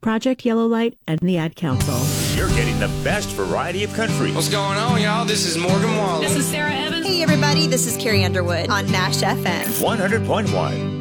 Project Yellow Light, and the Ad Council. You're getting the best variety of country. What's going on, y'all? This is Morgan Wallen. This is Sarah Evans. Hey, everybody. This is Carrie Underwood on Nash FM. 100.1.